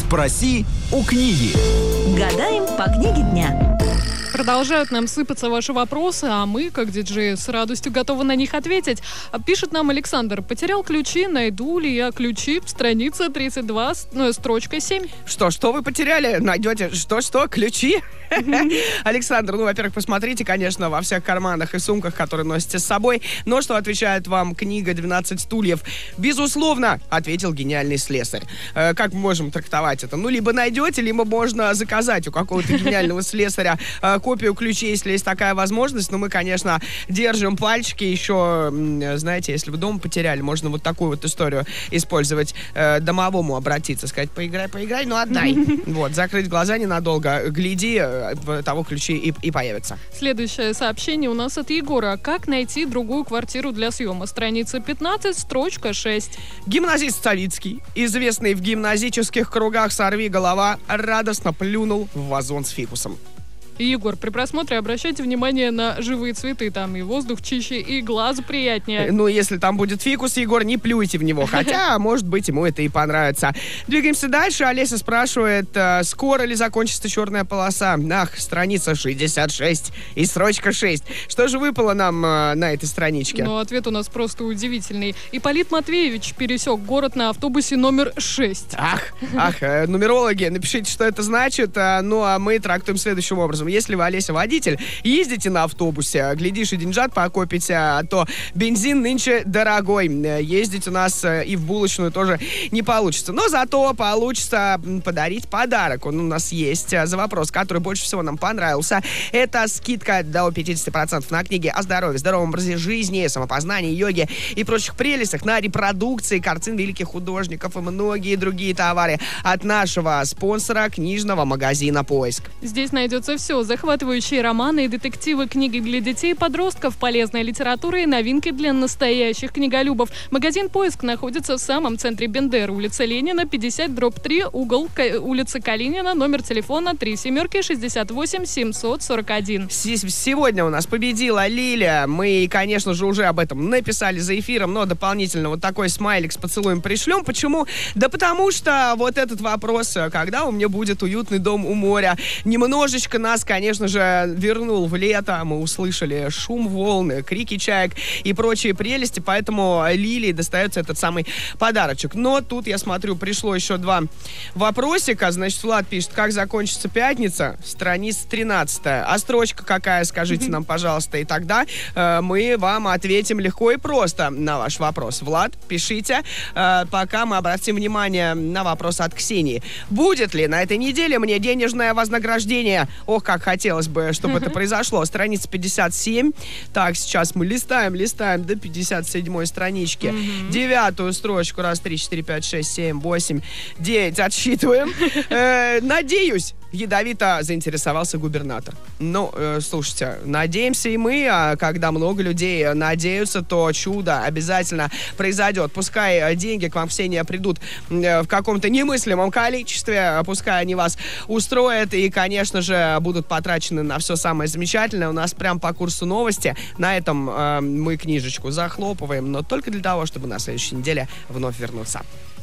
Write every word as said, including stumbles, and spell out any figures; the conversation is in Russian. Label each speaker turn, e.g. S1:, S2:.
S1: Спроси у книги.
S2: Гадаем по книге дня.
S3: Продолжают нам сыпаться ваши вопросы, а мы, как диджеи, с радостью готовы на них ответить. Пишет нам Александр: потерял ключи, найду ли я ключи? Страница тридцать два, ну, строчка семь.
S4: Что, что вы потеряли? Найдете что-что? Ключи? Александр, ну, во-первых, посмотрите, конечно, во всех карманах и сумках, которые носите с собой. Но что отвечает вам книга «двенадцать стульев»? Безусловно, ответил гениальный слесарь. Э, как мы можем трактовать это? Ну, либо найдете, либо можно заказать у какого-то гениального слесаря э, копию ключей, если есть такая возможность. Но мы, конечно, держим пальчики. Еще, знаете, если вы дома потеряли, можно вот такую вот историю использовать. Э, домовому обратиться, сказать: поиграй, поиграй, ну отдай. Вот, закрыть глаза ненадолго, гляди, э, того ключи и, и появятся.
S3: Следующее сообщение у нас от Егора. Как найти другую квартиру для съема? Страница пятнадцать, строчка шесть.
S4: Гимназист Савицкий, известный в гимназических кругах сорвиголова, радостно плюнул в вазон с фикусом.
S3: Егор, при просмотре обращайте внимание на живые цветы. Там и воздух чище, и глазу приятнее.
S4: Ну, если там будет фикус, Егор, не плюйте в него. Хотя, может быть, ему это и понравится. Двигаемся дальше. Олеся спрашивает, скоро ли закончится черная полоса? Ах, страница шестьдесят шесть и строчка шесть. Что же выпало нам э, на этой страничке?
S3: Ну, ответ у нас просто удивительный. Ипполит Матвеевич пересек город на автобусе номер шесть.
S4: Ах, ах, э, нумерологи, напишите, что это значит. Э, ну, а мы трактуем следующим образом. Если вы, Олеся, водитель, ездите на автобусе, глядишь, и деньжат покопите, то бензин нынче дорогой. Ездить у нас и в булочную тоже не получится. Но зато получится подарить подарок. Он у нас есть. За вопрос, который больше всего нам понравился, это скидка до пятьдесят процентов на книги о здоровье, здоровом образе жизни, самопознании, йоге и прочих прелестях, на репродукции картин великих художников и многие другие товары от нашего спонсора, книжного магазина «Поиск».
S3: Здесь найдется все. Захватывающие романы и детективы, книги для детей и подростков, полезная литература и новинки для настоящих книголюбов. Магазин «Поиск» находится в самом центре Бендеры, улица Ленина, пятьдесят дробь три, угол улицы Калинина, номер телефона три семерки шестьдесят восемь семьсот сорок один.
S4: Сегодня у нас победила Лилия. Мы, конечно же, уже об этом написали за эфиром, но дополнительно вот такой смайлик с поцелуем пришлем. Почему? Да потому что вот этот вопрос, когда у меня будет уютный дом у моря, немножечко нас, конечно же, вернул в лето. Мы услышали шум волны, крики чаек и прочие прелести, поэтому Лилии достается этот самый подарочек. Но тут, я смотрю, пришло еще два вопросика. Значит, Влад пишет, как закончится пятница? Страница тринадцатая. А строчка какая, скажите нам, пожалуйста, и тогда э, мы вам ответим легко и просто на ваш вопрос. Влад, пишите, э, пока мы обратим внимание на вопрос от Ксении. Будет ли на этой неделе мне денежное вознаграждение? Ох, как хотелось бы, чтобы это произошло. Страница пятьдесят семь. Так, сейчас мы листаем, листаем до пятьдесят седьмой странички. Mm-hmm. Девятую строчку. Раз, три, четыре, пять, шесть, семь, восемь, девять. Отсчитываем. Э, надеюсь, ядовито заинтересовался губернатор. Ну, э, слушайте, надеемся и мы, а когда много людей надеются, то чудо обязательно произойдет. Пускай деньги к вам все не придут э, в каком-то немыслимом количестве, пускай они вас устроят и, конечно же, будут потрачены на все самое замечательное. У нас прям по курсу новости. На этом э, мы книжечку захлопываем, но только для того, чтобы на следующей неделе вновь вернуться.